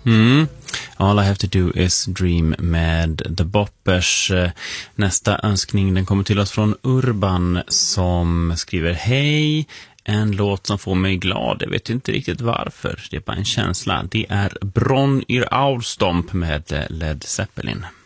All I have to do is dream med The Boppers. Nästa önskning den kommer till oss från Urban som skriver: hej, en låt som får mig glad. Jag vet inte riktigt varför. Det är bara en känsla. Det är Bron yr Aulstomp med Led Zeppelin.